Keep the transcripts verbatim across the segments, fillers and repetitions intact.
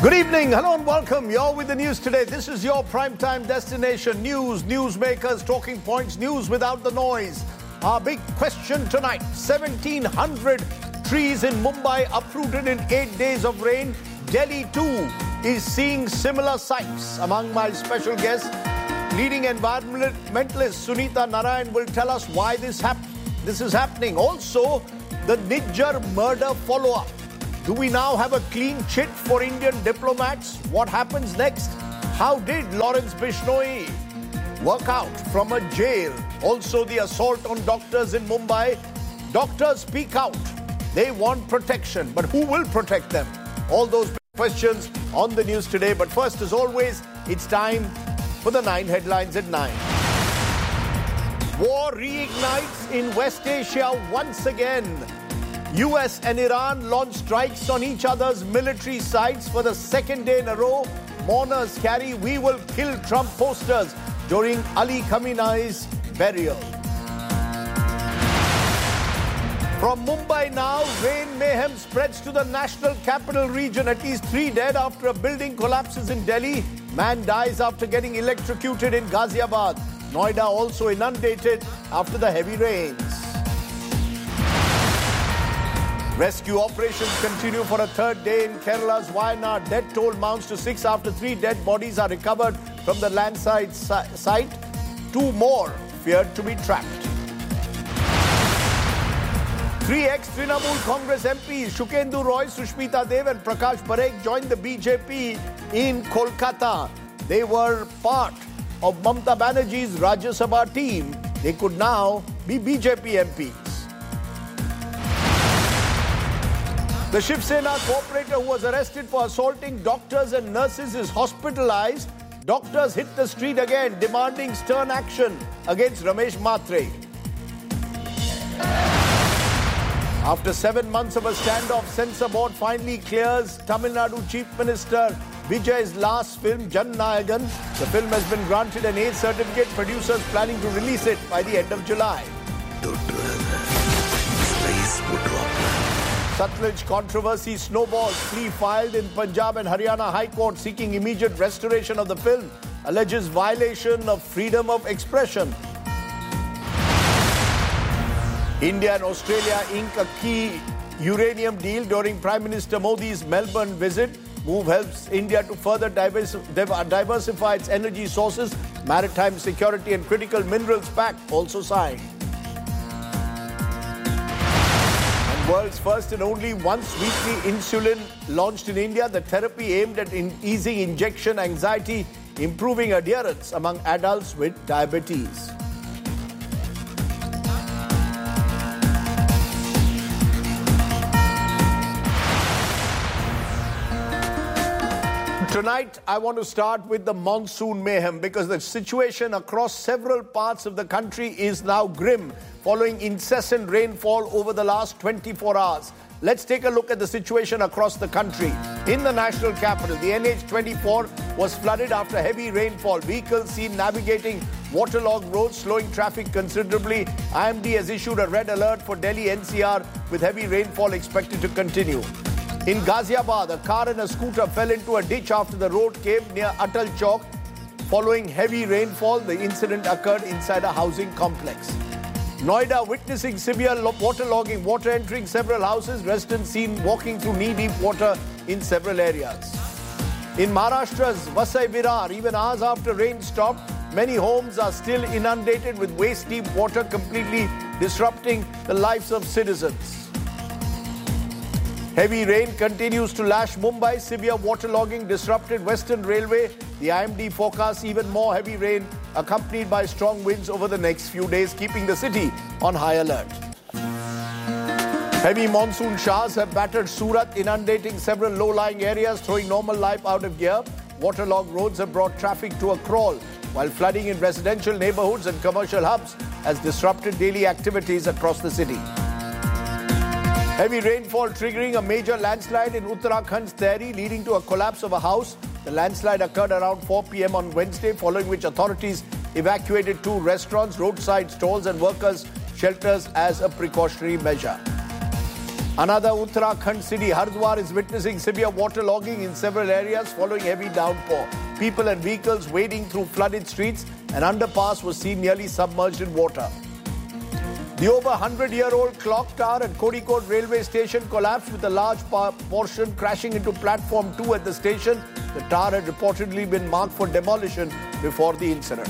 Good evening. Hello and welcome. You're with the news today. This is your primetime destination. News, newsmakers, talking points, news without the noise. Our big question tonight. seventeen hundred trees in Mumbai uprooted in eight days of rain. Delhi too is seeing similar sights. Among my special guests, leading environmentalist Sunita Narayan will tell us why this, hap- this is happening. Also, the Nijjar murder follow-up. Do we now have a clean chit for Indian diplomats? What happens next? How did Lawrence Bishnoi work out from a jail? Also, the assault on doctors in Mumbai. Doctors speak out. They want protection, but who will protect them? All those questions on the news today. But first, as always, it's time for the nine headlines at nine. War reignites in West Asia once again. U S and Iran launch strikes on each other's military sites for the second day in a row. Mourners carry "We will kill Trump" posters during Ali Khamenei's burial. From Mumbai now, rain mayhem spreads to the national capital region. At least three dead after a building collapses in Delhi. Man dies after getting electrocuted in Ghaziabad. Noida also inundated after the heavy rains. Rescue operations continue for a third day in Kerala's Wayanad. Death toll mounts to six after three dead bodies are recovered from the landslide site. Two more feared to be trapped. Three ex-Trinamool Congress M Ps, Shukendu Roy, Sushmita Dev and Prakash Parekh, joined the B J P in Kolkata. They were part of Mamata Banerjee's Rajya Sabha team. They could now be B J P M Ps. The Shiv Sena cooperator who was arrested for assaulting doctors and nurses is hospitalized. Doctors hit the street again, demanding stern action against Ramesh Matre. After seven months of a standoff, Censor Board finally clears Tamil Nadu Chief Minister Vijay's last film, Jan Nayagan. The film has been granted an A certificate. Producers planning to release it by the end of July. Satluj controversy snowballs. Plea filed in Punjab and Haryana High Court seeking immediate restoration of the film. Alleges violation of freedom of expression. India and Australia ink a key uranium deal during Prime Minister Modi's Melbourne visit. Move helps India to further diverse, diversify its energy sources. Maritime security and critical minerals pact also signed. World's first and only once-weekly insulin launched in India. The therapy aimed at in easing injection anxiety, improving adherence among adults with diabetes. Tonight, I want to start with the monsoon mayhem because the situation across several parts of the country is now grim following incessant rainfall over the last twenty-four hours. Let's take a look at the situation across the country. In the national capital, the N H twenty-four was flooded after heavy rainfall. Vehicles seen navigating waterlogged roads, slowing traffic considerably. I M D has issued a red alert for Delhi N C R with heavy rainfall expected to continue. In Ghaziabad, a car and a scooter fell into a ditch after the road caved near Atal Chowk. Following heavy rainfall, the incident occurred inside a housing complex. Noida witnessing severe waterlogging, water entering several houses, residents seen walking through knee-deep water in several areas. In Maharashtra's Vasai Virar, even hours after rain stopped, many homes are still inundated with waist-deep water, completely disrupting the lives of citizens. Heavy rain continues to lash Mumbai. Severe waterlogging disrupted Western Railway. The I M D forecasts even more heavy rain accompanied by strong winds over the next few days, keeping the city on high alert. Heavy monsoon showers have battered Surat, inundating several low-lying areas, throwing normal life out of gear. Waterlogged roads have brought traffic to a crawl, while flooding in residential neighborhoods and commercial hubs has disrupted daily activities across the city. Heavy rainfall triggering a major landslide in Uttarakhand's Tehri, leading to a collapse of a house. The landslide occurred around four p.m. on Wednesday, following which authorities evacuated two restaurants, roadside stalls and workers' shelters as a precautionary measure. Another Uttarakhand city, Hardwar, is witnessing severe waterlogging in several areas following heavy downpour. People and vehicles wading through flooded streets. An underpass was seen nearly submerged in water. The over one hundred-year-old clock tower at Kozhikode railway station collapsed with a large portion crashing into platform two at the station. The tower had reportedly been marked for demolition before the incident.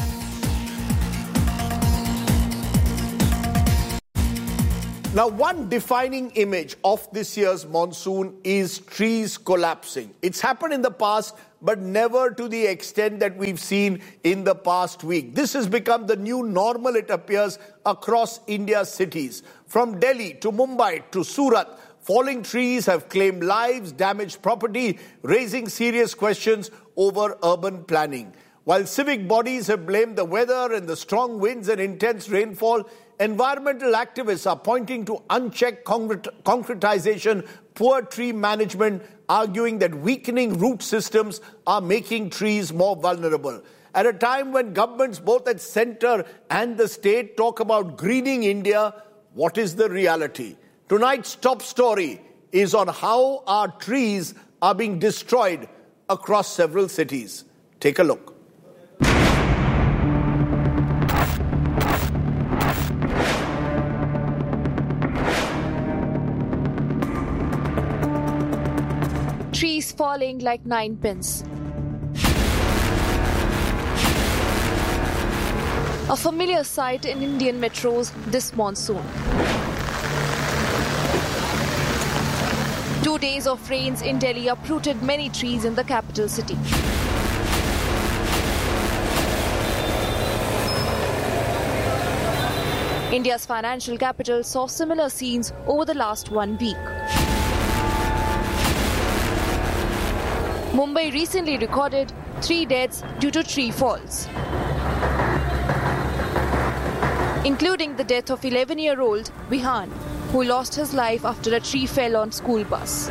Now, one defining image of this year's monsoon is trees collapsing. It's happened in the past, but never to the extent that we've seen in the past week. This has become the new normal, it appears, across India's cities. From Delhi to Mumbai to Surat, falling trees have claimed lives, damaged property, raising serious questions over urban planning. While civic bodies have blamed the weather and the strong winds and intense rainfall, environmental activists are pointing to unchecked concretization, poor tree management, arguing that weakening root systems are making trees more vulnerable. At a time when governments both at centre and the state talk about greening India, what is the reality? Tonight's top story is on how our trees are being destroyed across several cities. Take a look. Trees falling like nine pins. A familiar sight in Indian metros this monsoon. Two days of rains in Delhi uprooted many trees in the capital city. India's financial capital saw similar scenes over the last one week. Mumbai recently recorded three deaths due to tree falls, including the death of eleven-year-old Vihan, who lost his life after a tree fell on school bus.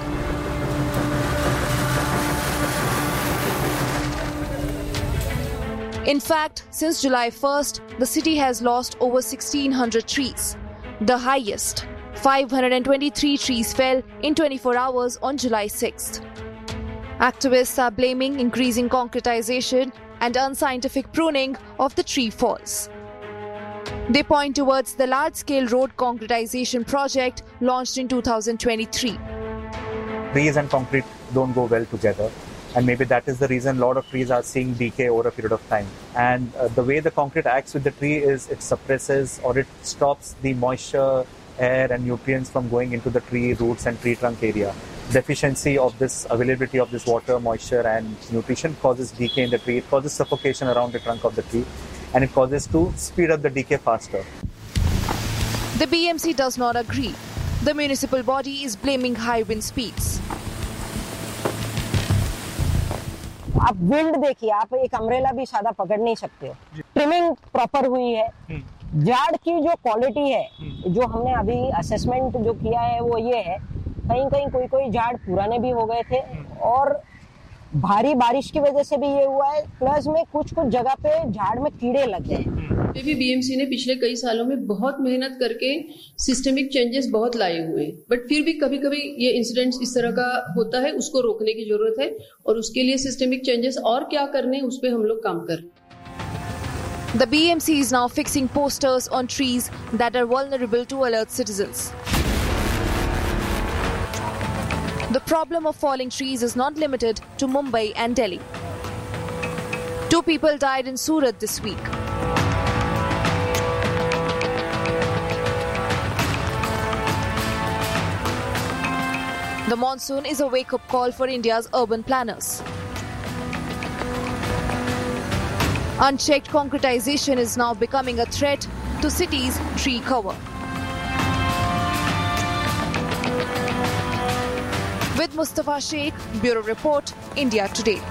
In fact, since July first, the city has lost over sixteen hundred trees, the highest. five hundred twenty-three trees fell in twenty-four hours on July sixth. Activists are blaming increasing concretization and unscientific pruning of the tree falls. They point towards the large-scale road concretization project launched in two thousand twenty-three. Trees and concrete don't go well together, and maybe that is the reason a lot of trees are seeing decay over a period of time. And uh, the way the concrete acts with the tree is it suppresses or it stops the moisture, air and nutrients from going into the tree roots and tree trunk area. Deficiency of this availability of this water, moisture and nutrition causes decay in the tree. It causes suffocation around the trunk of the tree, and it causes to speed up the decay faster. The B M C does not agree. The municipal body is blaming high wind speeds. आप wind देखिए, आप एक umbrella भी सादा पकड़ नहीं सकते हो. ट्रिमिंग प्रॉपर हुई है. झाड़ की जो क्वालिटी है, जो हमने अभी असेसमेंट जो किया है वो ये है, कहीं कहीं कोई कोई झाड़ पुराने भी हो गए थे और भारी बारिश की वजह से भी ये हुआ है, प्लस में कुछ कुछ जगह पे झाड़ में कीड़े लग गए हैं. भी बीएमसी ने पिछले कई सालों में बहुत मेहनत करके सिस्टमिक चेंजेस बहुत लाए हुए हैं, बट फिर भी कभी कभी ये इंसिडेंट्स इस तरह का होता है. उसको रोकने की जरूरत है और उसके लिए सिस्टमिक चेंजेस और क्या करने उस पर हम लोग काम कर रहे हैं. The B M C is now fixing posters on trees that are vulnerable to alert citizens. The problem of falling trees is not limited to Mumbai and Delhi. Two people died in Surat this week. The monsoon is a wake-up call for India's urban planners. Unchecked concretization is now becoming a threat to cities' tree cover. With Mustafa Sheikh, Bureau Report, India Today.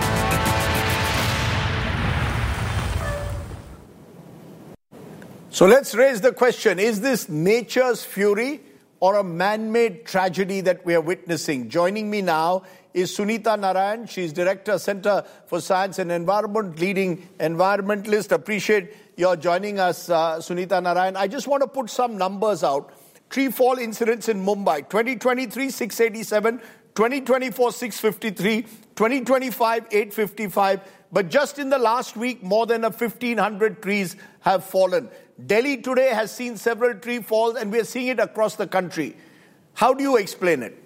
So let's raise the question, is this nature's fury or a man-made tragedy that we are witnessing? Joining me now is Sunita Narayan. She's Director, Center for Science and Environment, leading environmentalist. Appreciate your joining us, uh, Sunita Narayan. I just want to put some numbers out. tree fall incidents in Mumbai. twenty twenty-three, six eighty-seven. twenty twenty-four, six fifty-three. twenty twenty-five, eight fifty-five. But just in the last week, more than fifteen hundred trees have fallen. Delhi today has seen several tree falls, and we are seeing it across the country. How do you explain it?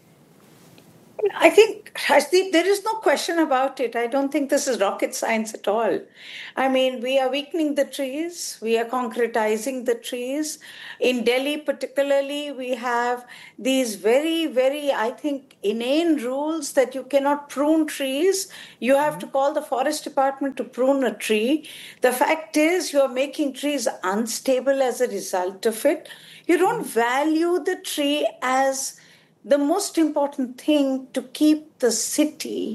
I think, Rajdeep, there is no question about it. I don't think this is rocket science at all. I mean, we are weakening the trees. We are concretizing the trees. In Delhi particularly, we have these very, very, I think, inane rules that you cannot prune trees. You have to call the forest department to prune a tree. The fact is, you are making trees unstable as a result of it. You don't value the tree as the most important thing to keep the city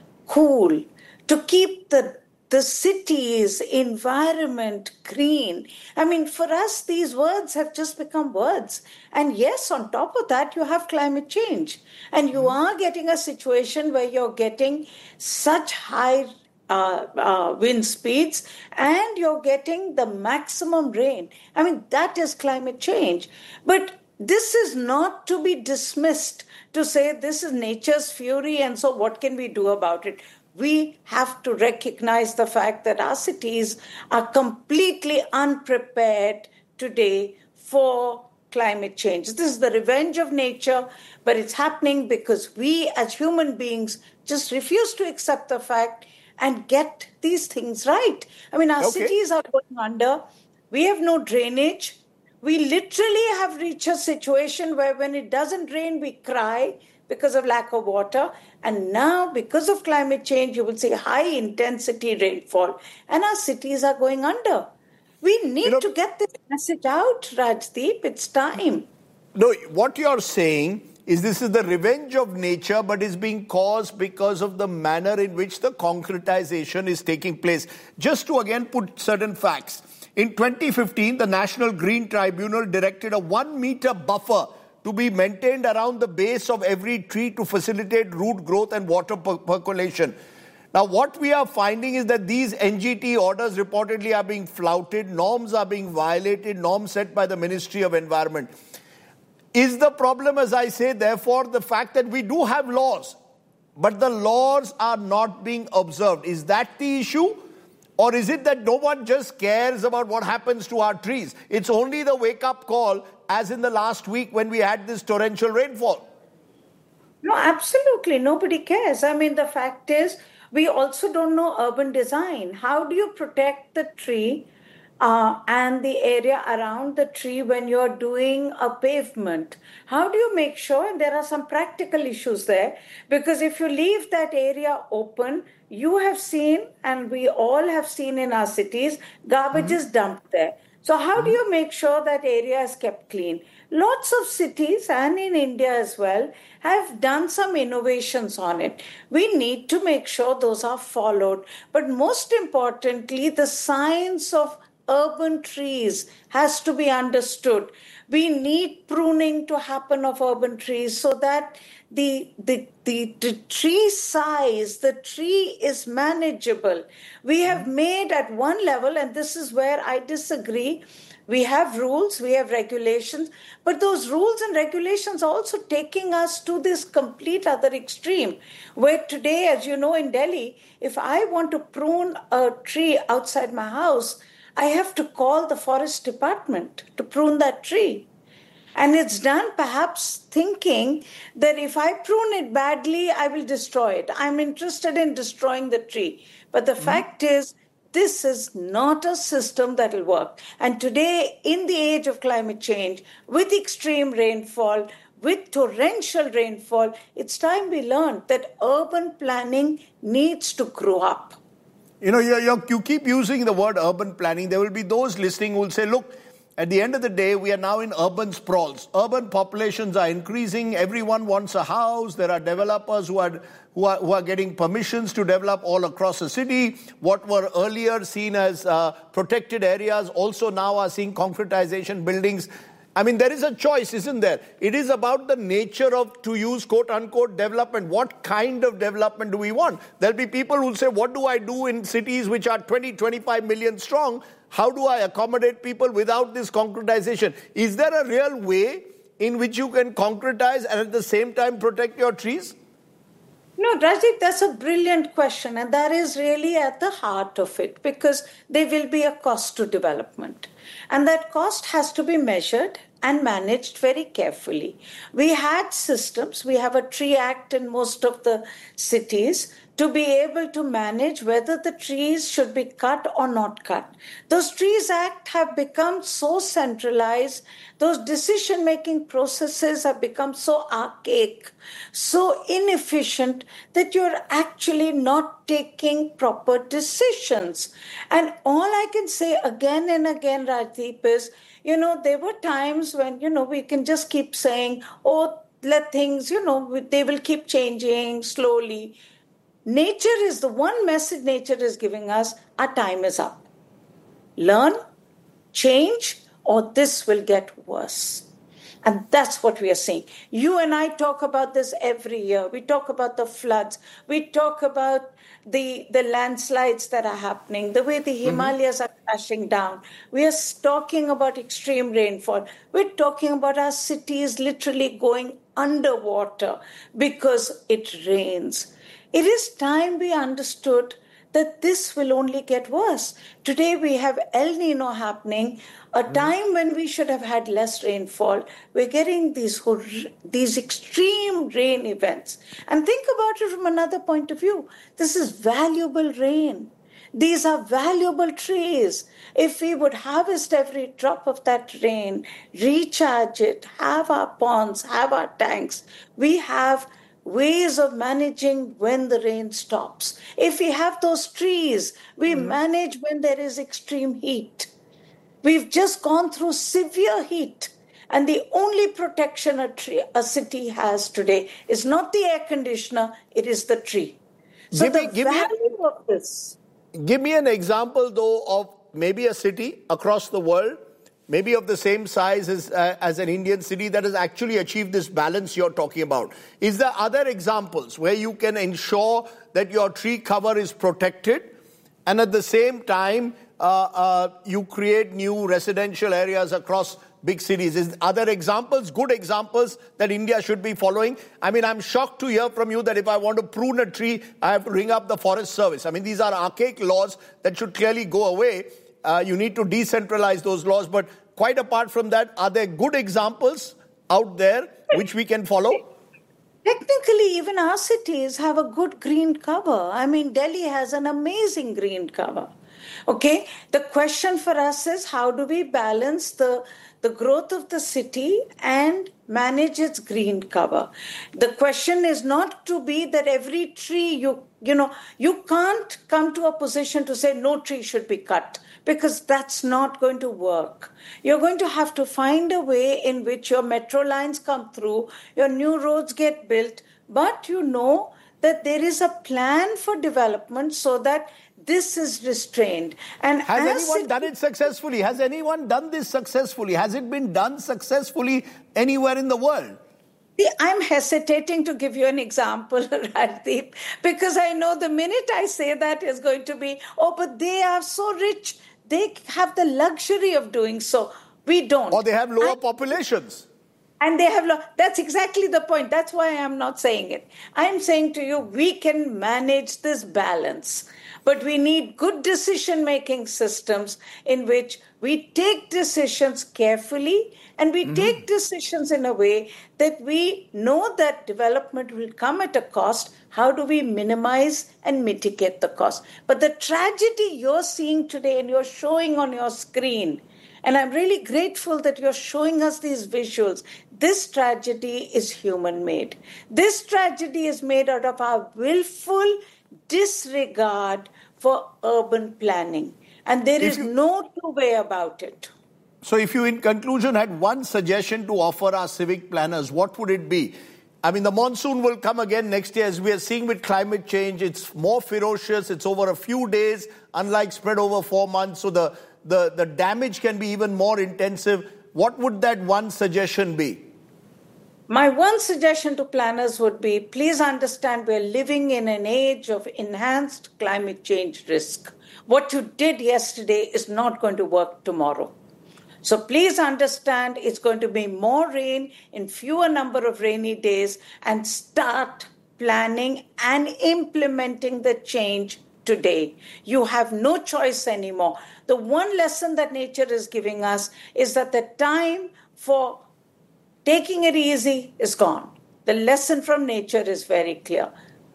cool, to keep the, the city's environment green. I mean, for us, these words have just become words. And yes, on top of that, you have climate change. And you are getting a situation where you're getting such high Uh, uh, wind speeds, and you're getting the maximum rain. I mean, that is climate change. But this is not to be dismissed to say this is nature's fury, and so what can we do about it? We have to recognize the fact that our cities are completely unprepared today for climate change. This is the revenge of nature, but it's happening because we as human beings just refuse to accept the fact and get these things right. I mean, our okay. cities are going under. We have no drainage. We literally have reached a situation where when it doesn't rain, we cry because of lack of water. And now, because of climate change, you will see high-intensity rainfall. And our cities are going under. We need you know, to get this message out, Rajdeep. It's time. No, what you're saying is this is the revenge of nature, but is being caused because of the manner in which the concretization is taking place. Just to again put certain facts. In twenty fifteen, the National Green Tribunal directed a one meter buffer to be maintained around the base of every tree to facilitate root growth and water per- percolation. Now, what we are finding is that these N G T orders reportedly are being flouted, norms are being violated, norms set by the Ministry of Environment. Is the problem, as I say, therefore, the fact that we do have laws, but the laws are not being observed? Is that the issue? Or is it that no one just cares about what happens to our trees? It's only the wake-up call, as in the last week when we had this torrential rainfall. No, absolutely. Nobody cares. I mean, the fact is, we also don't know urban design. How do you protect the tree Uh, and the area around the tree when you're doing a pavement? How do you make sure? And there are some practical issues there, because if you leave that area open, you have seen, and we all have seen in our cities, garbage mm-hmm. is dumped there. So how mm-hmm. do you make sure that area is kept clean? Lots of cities, and in India as well, have done some innovations on it. We need to make sure those are followed. But most importantly, the science of urban trees has to be understood. We need pruning to happen of urban trees so that the, the, the, the tree size, the tree is manageable. We have made at one level, and this is where I disagree, we have rules, we have regulations, but those rules and regulations are also taking us to this complete other extreme, where today, as you know, in Delhi, if I want to prune a tree outside my house, I have to call the forest department to prune that tree. And it's done perhaps thinking that if I prune it badly, I will destroy it. I'm interested in destroying the tree. But the mm-hmm. fact is, this is not a system that will work. And today, in the age of climate change, with extreme rainfall, with torrential rainfall, it's time we learned that urban planning needs to grow up. You know, you're, you're, you keep using the word urban planning. There will be those listening who will say, look, at the end of the day, we are now in urban sprawls. Urban populations are increasing. Everyone wants a house. There are developers who are, who are, who are getting permissions to develop all across the city. What were earlier seen as uh, protected areas also now are seeing concretization buildings. I mean, there is a choice, isn't there? It is about the nature of, to use quote-unquote, development. What kind of development do we want? There'll be people who say, what do I do in cities which are twenty, twenty-five million strong? How do I accommodate people without this concretization? Is there a real way in which you can concretize and at the same time protect your trees? No, Rajdeep, that's a brilliant question. And that is really at the heart of it, because there will be a cost to development. And that cost has to be measured and managed very carefully. We had systems, we have a tree act in most of the cities to be able to manage whether the trees should be cut or not cut. Those Trees Act have become so centralized, those decision-making processes have become so archaic, so inefficient, that you're actually not taking proper decisions. And all I can say again and again, Rajdeep, is, you know, there were times when, you know, we can just keep saying, oh, let things, you know, they will keep changing slowly. Nature is the one message nature is giving us, our time is up. Learn, change, or this will get worse. And that's what we are seeing. You and I talk about this every year. We talk about the floods. We talk about the, the landslides that are happening, the way the Himalayas mm-hmm. are crashing down. We are talking about extreme rainfall. We're talking about our cities literally going underwater because it rains. It is time we understood that this will only get worse. Today we have El Nino happening, a time when we should have had less rainfall. We're getting these, these extreme rain events. And think about it from another point of view. This is valuable rain. These are valuable trees. If we would harvest every drop of that rain, recharge it, have our ponds, have our tanks, we have ways of managing when the rain stops. If we have those trees, we mm-hmm. manage when there is extreme heat. We've just gone through severe heat. And the only protection a, tree, a city has today is not the air conditioner, it is the tree. So give the me, give value me, of this. Give me an example, though, of maybe a city across the world, maybe of the same size as, uh, as an Indian city that has actually achieved this balance you're talking about. Is there other examples where you can ensure that your tree cover is protected and at the same time uh, uh, you create new residential areas across big cities? Is other examples, good examples that India should be following? I mean, I'm shocked to hear from you that if I want to prune a tree, I have to ring up the Forest Service. I mean, these are archaic laws that should clearly go away. Uh, you need to decentralize those laws. But quite apart from that, are there good examples out there which we can follow? Technically, even our cities have a good green cover. I mean, Delhi has an amazing green cover. Okay, the question for us is, how do we balance the, the growth of the city and manage its green cover? The question is not to be that every tree, you, you know, you can't come to a position to say no tree should be cut, because that's not going to work. You're going to have to find a way in which your metro lines come through, your new roads get built, but you know that there is a plan for development so that this is restrained. And has anyone it, done it successfully? Has anyone done this successfully? Has it been done successfully anywhere in the world? See, I'm hesitating to give you an example, Rajdeep, because I know the minute I say that is going to be, oh, but they are so rich. They have the luxury of doing so. We don't. Or they have lower I, populations. And they have, lo- that's exactly the point. That's why I'm not saying it. I'm saying to you, we can manage this balance. But we need good decision-making systems in which we take decisions carefully and we mm-hmm. take decisions in a way that we know that development will come at a cost. How do we minimize and mitigate the cost? But the tragedy you're seeing today and you're showing on your screen, and I'm really grateful that you're showing us these visuals, this tragedy is human-made. This tragedy is made out of our willful disregard for urban planning. And there if is you, no two way about it. So if you, in conclusion, had one suggestion to offer our civic planners, what would it be? I mean, the monsoon will come again next year. As we are seeing with climate change, it's more ferocious. It's over a few days, unlike spread over four months. So the, the, the damage can be even more intensive. what would that one suggestion be? My one suggestion to planners would be, please understand we're living in an age of enhanced climate change risk. What you did yesterday is not going to work tomorrow. So please understand it's going to be more rain in fewer number of rainy days, and start planning and implementing the change today. You have no choice anymore. The one lesson that nature is giving us is that the time for taking it easy is gone. The lesson from nature is very clear.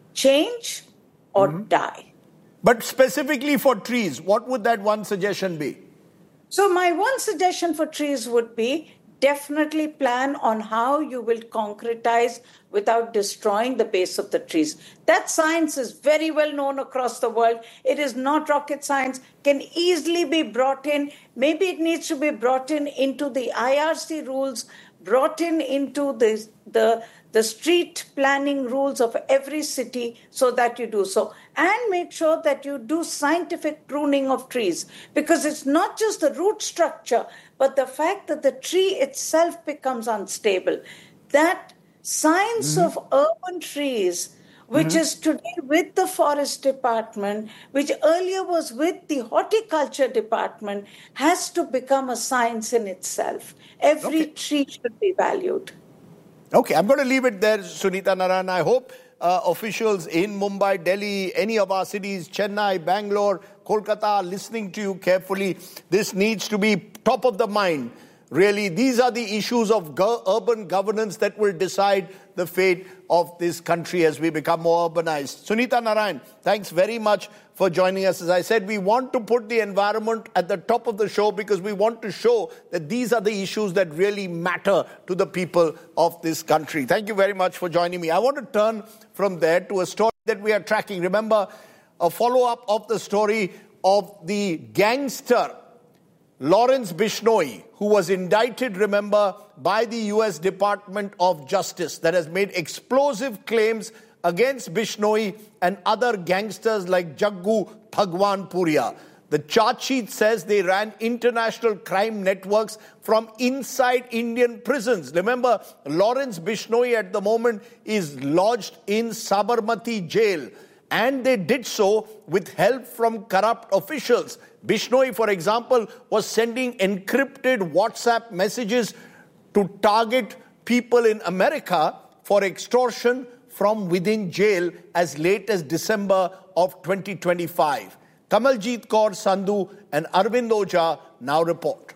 Change or mm-hmm. die. But specifically for trees, what would that one suggestion be? So my one suggestion for trees would be, definitely plan on how you will concretize without destroying the base of the trees. That science is very well known across the world. It is not rocket science, can easily be brought in. Maybe it needs to be brought in into the I R C rules, brought in into the, the, the street planning rules of every city, so that you do so. And make sure that you do scientific pruning of trees, because it's not just the root structure, but the fact that the tree itself becomes unstable. That science mm-hmm. of urban trees, which mm-hmm. is today with the forest department, which earlier was with the horticulture department, has to become a science in itself. Every okay. tree should be valued. Okay, I'm going to leave it there, Sunita Narayan. I hope uh, officials in Mumbai, Delhi, any of our cities, Chennai, Bangalore, Kolkata, are listening to you carefully. This needs to be top of the mind. Really, these are the issues of go- urban governance that will decide the fate of this country as we become more urbanized. Sunita Narayan, thanks very much for joining us. As I said, we want to put the environment at the top of the show because we want to show that these are the issues that really matter to the people of this country. Thank you very much for joining me. I want to turn from there to a story that we are tracking. Remember, a follow-up of the story of the gangster Lawrence Bishnoi, who was indicted, remember, by the U S Department of Justice, that has made explosive claims against Bishnoi and other gangsters like Jaggu Bhagwanpuria. The charge sheet says they ran international crime networks from inside Indian prisons. Remember, Lawrence Bishnoi at the moment is lodged in Sabarmati jail. And they did so with help from corrupt officials. Bishnoi, for example, was sending encrypted WhatsApp messages to target people in America for extortion from within jail as late as December of twenty twenty-five. Kamaljeet Kaur Sandhu and Arvind Ojha now report.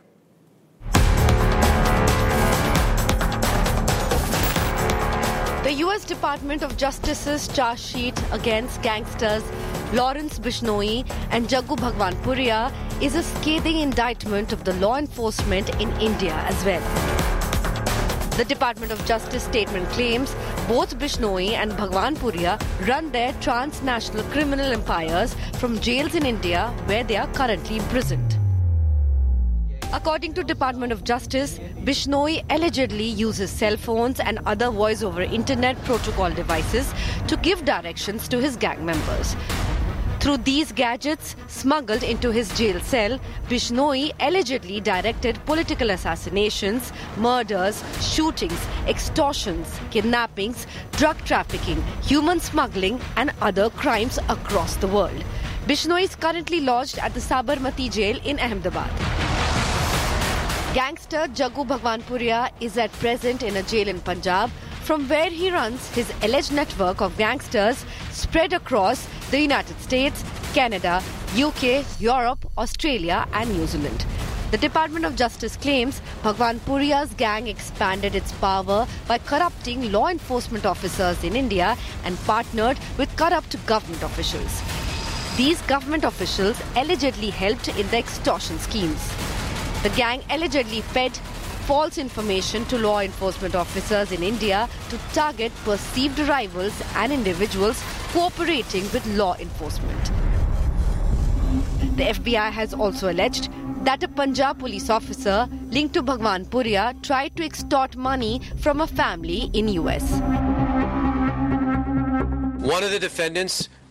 The U S Department of Justice's charge sheet against gangsters Lawrence Bishnoi and Jaggu Bhagwanpuria is a scathing indictment of the law enforcement in India as well. The Department of Justice statement claims both Bishnoi and Bhagwanpuria run their transnational criminal empires from jails in India where they are currently imprisoned. According to Department of Justice, Bishnoi allegedly uses cell phones and other voice-over internet protocol devices to give directions to his gang members. Through these gadgets smuggled into his jail cell, Bishnoi allegedly directed political assassinations, murders, shootings, extortions, kidnappings, drug trafficking, human smuggling and other crimes across the world. Bishnoi is currently lodged at the Sabarmati jail in Ahmedabad. Gangster Jaggu Bhagwanpuria is at present in a jail in Punjab, from where he runs his alleged network of gangsters spread across the United States, Canada, U K, Europe, Australia and New Zealand. The Department of Justice claims Bhagwanpuria's gang expanded its power by corrupting law enforcement officers in India and partnered with corrupt government officials. These government officials allegedly helped in the extortion schemes. The gang allegedly fed false information to law enforcement officers in India to target perceived rivals and individuals cooperating with law enforcement. The F B I has also alleged that a Punjab police officer linked to Bhagwanpuria tried to extort money from a family in U S. One of the defendants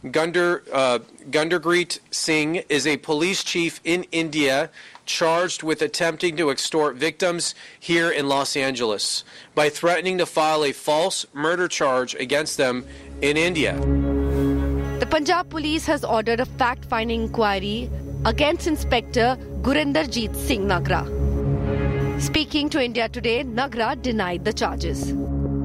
Gunder, uh, Gunderpreet Singh is a police chief in India charged with attempting to extort victims here in Los Angeles by threatening to file a false murder charge against them in India. The Punjab police has ordered a fact-finding inquiry against Inspector Gurinderjeet Singh Nagra. Speaking to India Today, Nagra denied the charges.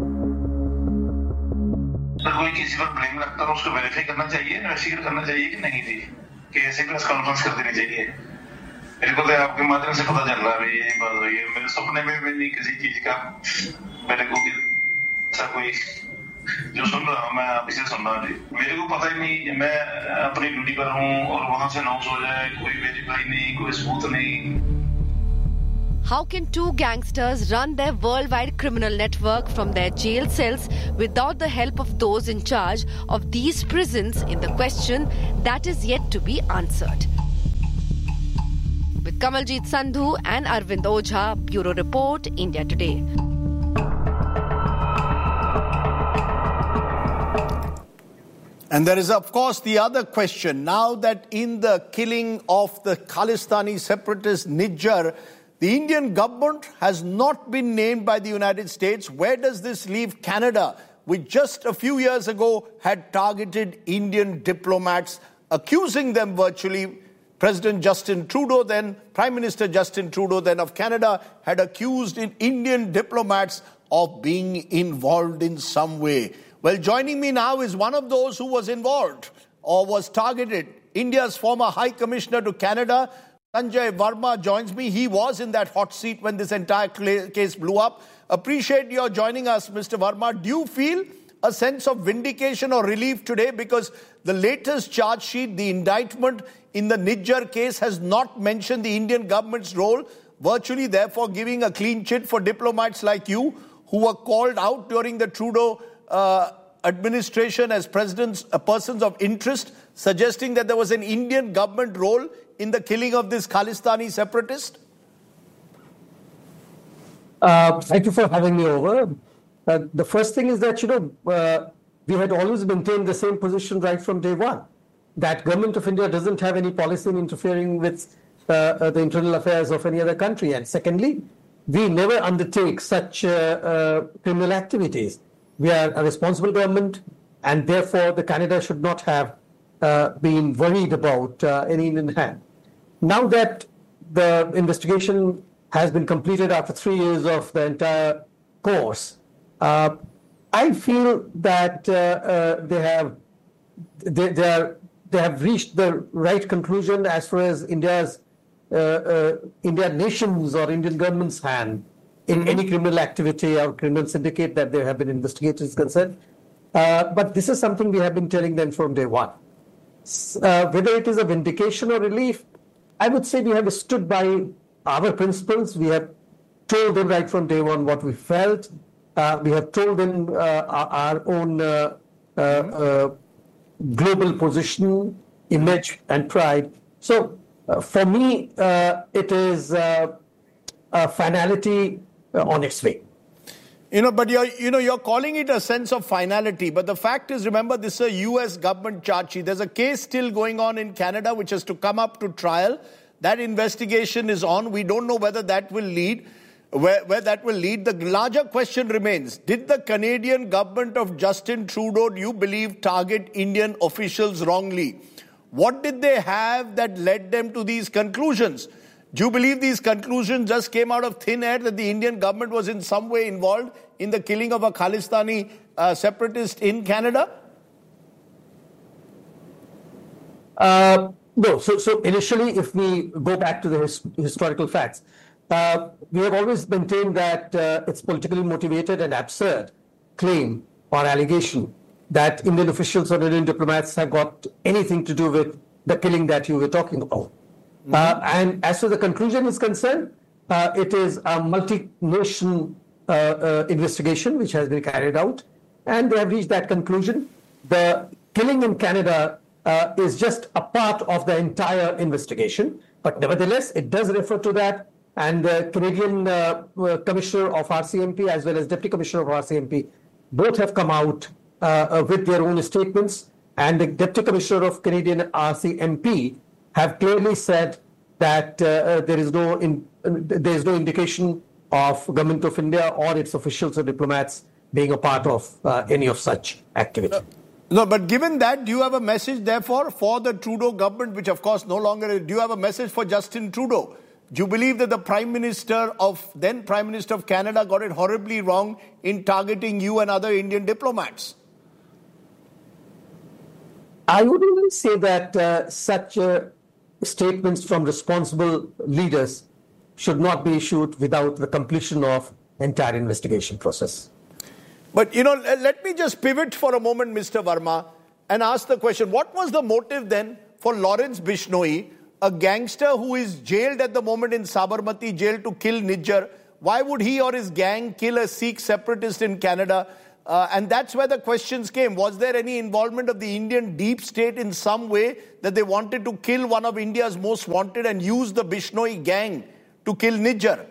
कोई किसी पर blame रखता है उसको verify करना चाहिए, investigate करना चाहिए कि नहीं जी, कि ऐसे प्रेस कॉन्फ्रेंस कर देनी चाहिए। मेरे को तो आपके माध्यम से पता चल रहा है ये बात हुई है, मेरे सपने में भी नहीं किसी चीज का मेरे को ऐसा कोई जो सुन रहा हूँ मैं आप इसे सुन रहा हूँ। मेरे को पता ही नहीं, मैं अपनी ड्यूटी पर हूँ और वहां से अनाउंस हो जाए, कोई वेरीफाई नहीं, कोई सबूत नहीं। How can two gangsters run their worldwide criminal network from their jail cells without the help of those in charge of these prisons is the question that is yet to be answered. With Kamaljeet Sandhu and Arvind Ojha, Bureau Report, India Today. And there is, of course, the other question. Now that in the killing of the Khalistani separatist Nijjar, the Indian government has not been named by the United States, where does this leave Canada, which just a few years ago had targeted Indian diplomats, accusing them virtually? President Justin Trudeau then, Prime Minister Justin Trudeau then of Canada, had accused Indian diplomats of being involved in some way. Well, joining me now is one of those who was involved or was targeted. India's former High Commissioner to Canada, Sanjay Verma, joins me. He was in that hot seat when this entire case blew up. Appreciate your joining us, Mister Verma. Do you feel a sense of vindication or relief today? Because the latest charge sheet, the indictment in the Nijjar case, has not mentioned the Indian government's role, virtually therefore giving a clean chit for diplomats like you who were called out during the Trudeau uh, administration as presidents, uh, persons of interest, suggesting that there was an Indian government role in the killing of this Khalistani separatist? Uh, thank you for having me over. Uh, the first thing is that, you know, uh, we had always maintained the same position right from day one, that government of India doesn't have any policy in interfering with uh, uh, the internal affairs of any other country. And secondly, we never undertake such uh, uh, criminal activities. We are a responsible government, and therefore the Canada should not have uh, been worried about uh, any Indian hand. Now that the investigation has been completed after three years of the entire course, uh, I feel that uh, uh, they have they, they, are, they have reached the right conclusion as far as India's uh, uh, Indian nation's or Indian government's hand in any criminal activity or criminal syndicate that they have been investigated is concerned. Uh, but this is something we have been telling them from day one. Uh, whether it is a vindication or relief, I would say we have stood by our principles. We have told them right from day one what we felt. Uh, we have told them uh, our, our own uh, uh, uh, global position, image, and pride. So uh, for me, uh, it is uh, a finality uh, on its way. You know, but you're, you know, you're calling it a sense of finality. But the fact is, remember, this is a U S government charge sheet. There's a case still going on in Canada which has to come up to trial. That investigation is on. We don't know whether that will lead, where, where that will lead. The larger question remains, did the Canadian government of Justin Trudeau, do you believe, target Indian officials wrongly? What did they have that led them to these conclusions? Do you believe these conclusions just came out of thin air, that the Indian government was in some way involved in the killing of a Khalistani uh, separatist in Canada? Uh, no. So, so initially, if we go back to the his, historical facts, uh, we have always maintained that uh, it's politically motivated and absurd claim or allegation that Indian officials or Indian diplomats have got anything to do with the killing that you were talking about. Mm-hmm. Uh, and as far as the conclusion is concerned, uh, it is a multi-nation uh, uh, investigation which has been carried out, and they have reached that conclusion. The killing in Canada uh, is just a part of the entire investigation, but nevertheless, it does refer to that, and the Canadian uh, Commissioner of R C M P as well as Deputy Commissioner of R C M P both have come out uh, uh, with their own statements, and the Deputy Commissioner of Canadian R C M P have clearly said that uh, there is no in, uh, there is no indication of Government of India or its officials or diplomats being a part of uh, any of such activity. Uh, no, but given that, do you have a message, therefore, for the Trudeau government, which of course no longer is, do you have a message for Justin Trudeau? Do you believe that the Prime Minister of, then Prime Minister of Canada got it horribly wrong in targeting you and other Indian diplomats? I would only say that uh, such uh, statements from responsible leaders should not be issued without the completion of entire investigation process. But, you know, let me just pivot for a moment, Mister Verma, and ask the question, what was the motive then for Lawrence Bishnoi, a gangster who is jailed at the moment in Sabarmati jail to kill Nijjar? Why would he or his gang kill a Sikh separatist in Canada? Uh, and that's where the questions came. Was there any involvement of the Indian deep state in some way that they wanted to kill one of India's most wanted and use the Bishnoi gang to kill Nijjar?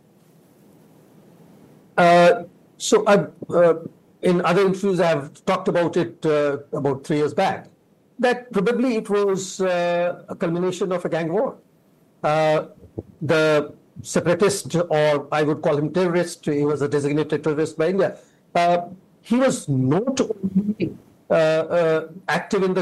Uh, so uh, uh, in other interviews, I have talked about it uh, about three years back, that probably it was uh, a culmination of a gang war. Uh, the separatist, or I would call him terrorist, he was a designated terrorist by India. Uh, he was not only uh, uh, active in the